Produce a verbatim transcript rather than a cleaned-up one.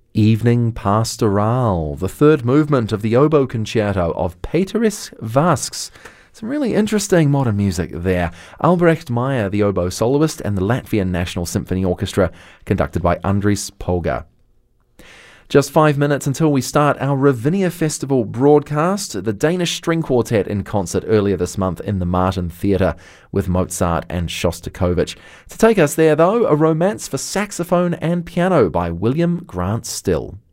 Evening Pastoral, the third movement of the oboe concerto of Peteris Vasks. Some really interesting modern music there. Albrecht Meyer, the oboe soloist, and the Latvian National Symphony Orchestra, conducted by Andris Polgar. Just five minutes until we start our Ravinia Festival broadcast. The Danish String Quartet in concert earlier this month in the Martin Theatre with Mozart and Shostakovich. To take us there, though, a romance for saxophone and piano by William Grant Still.